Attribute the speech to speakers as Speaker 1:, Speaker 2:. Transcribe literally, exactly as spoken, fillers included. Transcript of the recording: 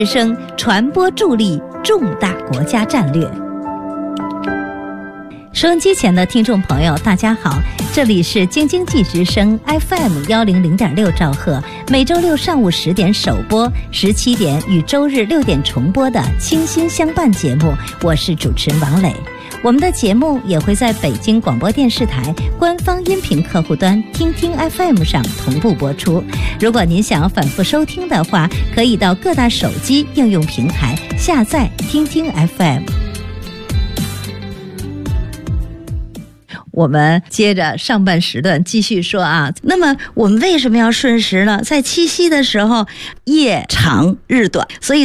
Speaker 1: 生传播助力重大国家战略。收音机前的听众朋友大家好，这里是京津冀之声 F M 一零零点六兆赫，每周六上午十点首播，十七点与周日六点重播的清新相伴节目，我是主持人王磊。我们的节目也会在北京广播电视台官方音频客户端听听 F M 上同步播出。如果您想反复收听的话，可以到各大手机应用平台下载听听 F M。我们接着上半时段继续说啊，那么我们为什么要顺时呢？在七夕的时候，夜长日短，所以